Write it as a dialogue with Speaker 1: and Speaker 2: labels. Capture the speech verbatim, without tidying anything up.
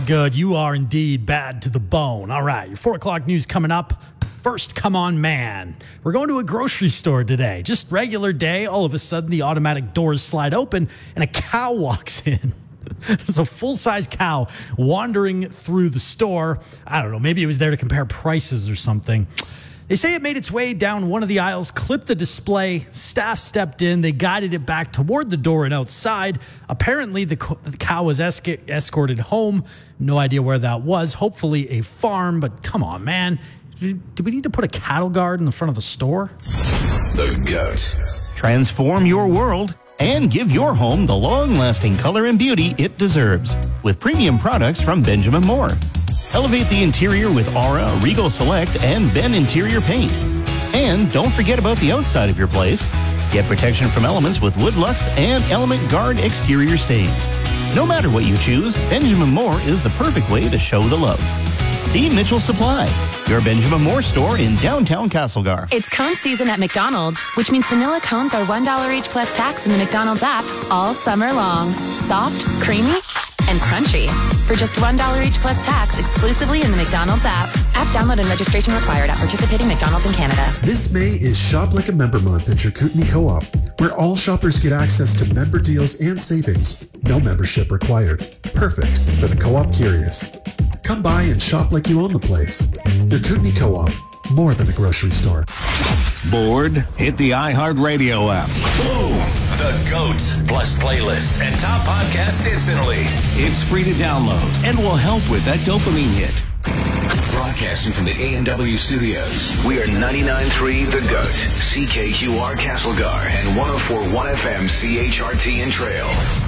Speaker 1: Good. You are indeed bad to the bone. All right. Your four o'clock news coming up. First, come on, man. We're going to a grocery store today. Just regular day. All of a sudden, the automatic doors slide open and a cow walks in. There's a full-size cow wandering through the store. I don't know. Maybe it was there to compare prices or something. They say it made its way down one of the aisles, clipped the display. Staff stepped in. They guided it back toward the door and outside. Apparently, the, co- the cow was esca- escorted home. No idea where that was. Hopefully a farm, but come on, man. Do we need to put a cattle guard in the front of the store?
Speaker 2: The Goat.
Speaker 3: Transform your world and give your home the long-lasting color and beauty it deserves with premium products from Benjamin Moore. Elevate the interior with Aura, Regal Select, and Ben Interior Paint. And don't forget about the outside of your place. Get protection from elements with Wood Lux and Element Guard exterior stains. No matter what you choose, Benjamin Moore is the perfect way to show the love. See Mitchell Supply, your Benjamin Moore store in downtown Castlegar.
Speaker 4: It's cone season at McDonald's, which means vanilla cones are one dollar each plus tax in the McDonald's app all summer long. Soft, creamy, and crunchy. For just one dollar each plus tax exclusively in the McDonald's app. App download and registration required at participating McDonald's in Canada.
Speaker 5: This May is Shop Like a Member Month at your Kootenai Co-op, where all shoppers get access to member deals and savings. No membership required. Perfect for the co-op curious. Come by and shop like you own the place. Your Kootenai Co-op, more than a grocery store.
Speaker 2: Bored? Hit the iHeartRadio app. Boom! The Goat, plus playlists and top podcasts instantly. It's free to download and will help with that dopamine hit. Broadcasting from the A and W studios, we are ninety-nine point three The Goat, C K Q R Castlegar, and one oh four point one F M C H R T in Trail.